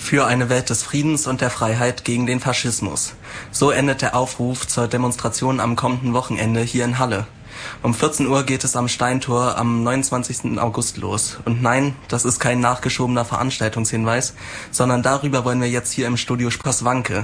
Für eine Welt des Friedens und der Freiheit gegen den Faschismus. So endet der Aufruf zur Demonstration am kommenden Wochenende hier in Halle. Um 14 Uhr geht es am Steintor am 29. August los. Und nein, das ist kein nachgeschobener Veranstaltungshinweis, sondern darüber wollen wir jetzt hier im Studio sprechen.